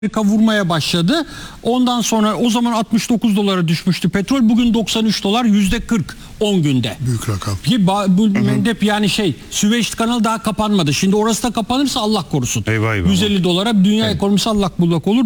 Amerika vurmaya başladı. Ondan sonra o zaman 69 dolara düşmüştü petrol. Bugün 93 dolar, %40 10 günde. Büyük rakam. Hep yani Süveyş kanalı daha kapanmadı. Şimdi orası da kapanırsa Allah korusun. Eyvah eyvah. 150 dolara dünya ekonomisi allak bullak olur.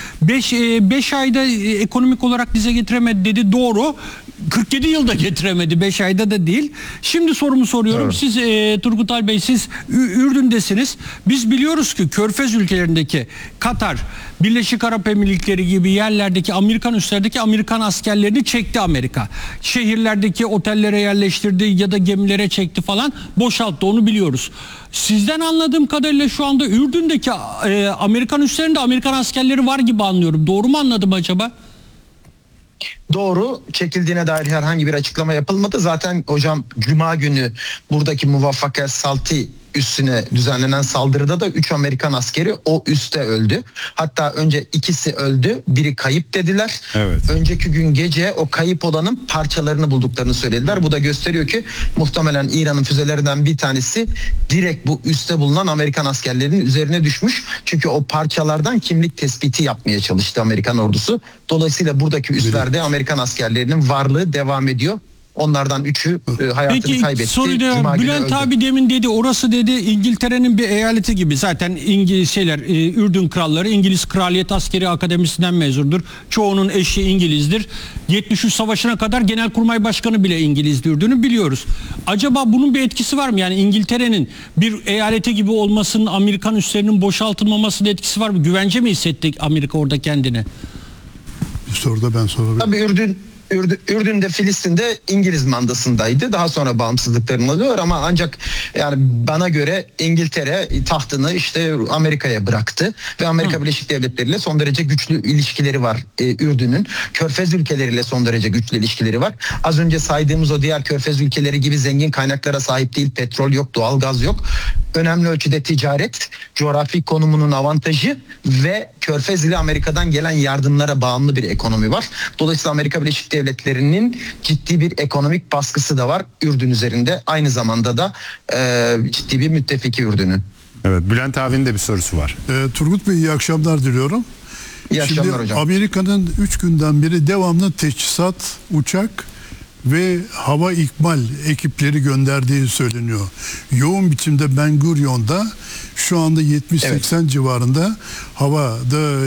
5 ayda ekonomik olarak dize getiremedi dedi. Doğru. 47 yılda getiremedi. 5 ayda da değil. Şimdi sorumu soruyorum. Evet. Siz Turgut Bey, siz Ürdün'desiniz. Biz biliyoruz ki Körfez ülkelerindeki Katar, Birleşik Arap Emirlikleri gibi yerlerdeki Amerikan üstlerdeki Amerikan askerlerini çekti Amerika. Şehirlerdeki otellere yerleştirdi ya da gemilere çekti falan, boşalttı, onu biliyoruz. Sizden anladığım kadarıyla şu anda Ürdün'deki Amerikan üslerinde Amerikan askerleri var gibi anlıyorum. Doğru mu anladım acaba? Doğru, çekildiğine dair herhangi bir açıklama yapılmadı. Zaten hocam Cuma günü buradaki Muvaffakat Salti üssüne düzenlenen saldırıda da 3 Amerikan askeri o üste öldü. Hatta önce ikisi öldü, biri kayıp dediler. Evet. Önceki gün gece o kayıp olanın parçalarını bulduklarını söylediler. Bu da gösteriyor ki muhtemelen İran'ın füzelerinden bir tanesi direkt bu üste bulunan Amerikan askerlerinin üzerine düşmüş. Çünkü o parçalardan kimlik tespiti yapmaya çalıştı Amerikan ordusu. Dolayısıyla buradaki üslerde Amerikan askerlerinin varlığı devam ediyor. Onlardan 3'ü hayatını kaybetti. Peki soruda Bülent abi demin dedi, orası dedi İngiltere'nin bir eyaleti gibi. Zaten Ürdün kralları İngiliz Kraliyet Askeri Akademisi'nden mezundur. Çoğunun eşi İngilizdir. 73 Savaşı'na kadar Genelkurmay Başkanı bile İngilizdi, Ürdün'ü biliyoruz. Acaba bunun bir etkisi var mı? Yani İngiltere'nin bir eyaleti gibi olmasının Amerikan üslerinin boşaltılmamasının etkisi var mı? Güvence mi hissettik Amerika orada kendine? Bir soru da ben sorabilirim. Tabii Ürdün'de, Filistin'de İngiliz mandasındaydı. Daha sonra bağımsızlıklarını alıyor ama ancak yani bana göre İngiltere tahtını işte Amerika'ya bıraktı ve Amerika Birleşik Devletleri ile son derece güçlü ilişkileri var Ürdün'ün. Körfez ülkeleriyle son derece güçlü ilişkileri var. Az önce saydığımız o diğer Körfez ülkeleri gibi zengin kaynaklara sahip değil. Petrol yok, doğalgaz yok. Önemli ölçüde ticaret, coğrafi konumunun avantajı ve Körfez ile Amerika'dan gelen yardımlara bağımlı bir ekonomi var. Dolayısıyla Amerika Birleşik Devletleri'nin ciddi bir ekonomik baskısı da var Ürdün üzerinde. Aynı zamanda da ciddi bir müttefiki Ürdün'ün. Evet, Bülent abinin de bir sorusu var. Turgut Bey, iyi akşamlar diliyorum. İyi akşamlar hocam. Amerika'nın 3 günden beri devamlı teçhizat, uçak ve hava ikmal ekipleri gönderdiği söyleniyor. Yoğun biçimde Ben Gurion'da şu anda 70-80 civarında havada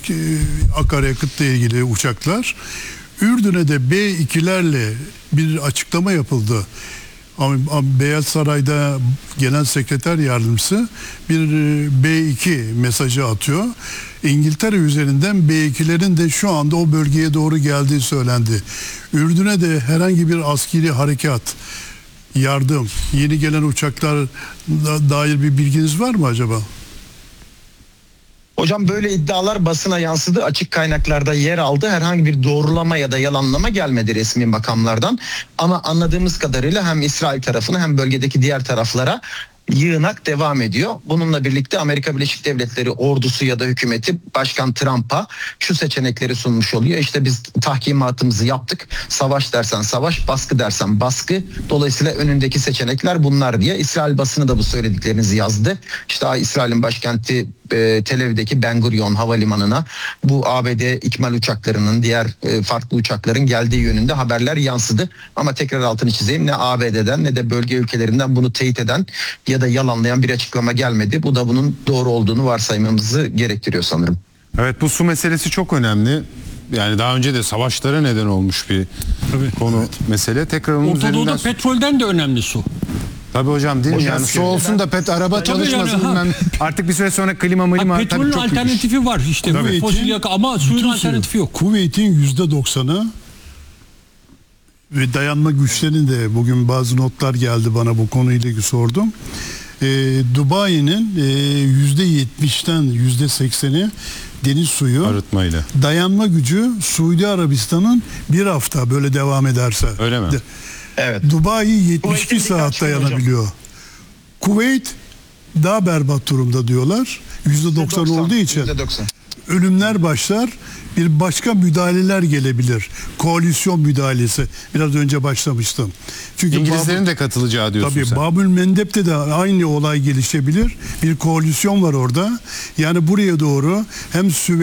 akaryakıtla ilgili uçaklar. Ürdün'e de B-2'lerle bir açıklama yapıldı. Beyaz Saray'da Genel Sekreter Yardımcısı bir B-2 mesajı atıyor. İngiltere üzerinden B-2'lerin de şu anda o bölgeye doğru geldiği söylendi. Ürdün'e de herhangi bir askeri harekat, yardım, yeni gelen uçaklar dair bir bilginiz var mı acaba? Hocam böyle iddialar basına yansıdı, açık kaynaklarda yer aldı. Herhangi bir doğrulama ya da yalanlama gelmedi resmi makamlardan. Ama anladığımız kadarıyla hem İsrail tarafına hem bölgedeki diğer taraflara yığınak devam ediyor. Bununla birlikte Amerika Birleşik Devletleri ordusu ya da hükümeti Başkan Trump'a şu seçenekleri sunmuş oluyor. İşte biz tahkimatımızı yaptık. Savaş dersen savaş, baskı dersen baskı. Dolayısıyla önündeki seçenekler bunlar diye. İsrail basını da bu söylediklerinizi yazdı. İşte İsrail'in başkenti Tel Aviv'deki Ben Gurion havalimanına bu ABD ikmal uçaklarının, diğer farklı uçakların geldiği yönünde haberler yansıdı. Ama tekrar altını çizeyim, ne ABD'den ne de bölge ülkelerinden bunu teyit eden ya da yalanlayan bir açıklama gelmedi. Bu da bunun doğru olduğunu varsaymamızı gerektiriyor sanırım. Evet, bu su meselesi çok önemli. Yani daha önce de savaşlara neden olmuş bir konu, mesele. Tekrar onun Orta Doğu'da üzerinden... petrolden de önemli su. Tabii hocam, değil mi? Yani su olsun da araba çalışmasın. Yani, artık bir süre sonra klima petrolün alternatifi var işte. Fosil yakıt ama suyun alternatifi yok. Kuveyt'in %90'ı ve dayanma güçlerinin de, bugün bazı notlar geldi bana, bu konuyla ilgili sordum. Dubai'nin %70'ten %80'i deniz suyu arıtmayla. Dayanma gücü Suudi Arabistan'ın bir hafta böyle devam ederse. Öyle mi? Evet. Dubai 72 saat dayanabiliyor. Kuveyt daha berbat durumda diyorlar. %90 olduğu için. ölümler başlar, bir başka müdahaleler gelebilir. Koalisyon müdahalesi. Biraz önce başlamıştım. Çünkü İngilizlerin de katılacağı diyorsun tabii sen. Babül Mendeb'te de aynı olay gelişebilir. Bir koalisyon var orada. Yani buraya doğru hem